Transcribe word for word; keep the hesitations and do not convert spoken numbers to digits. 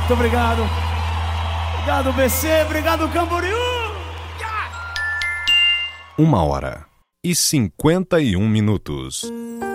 Muito obrigado. Obrigado, B C. Obrigado, Camboriú. Uma hora e cinquenta e um minutos.